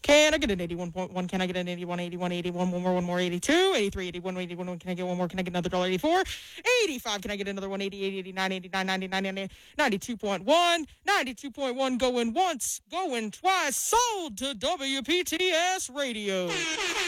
Can I get an 81.1? Can I get an 81, 81, 81, one more, 82, 83, 81, 81, can I get one more? Can I get another $1.84? 85, can I get another one? 88, 89, 89, 90, 90, 92.1, 92.1 going once, going twice, sold to WPTS Radio.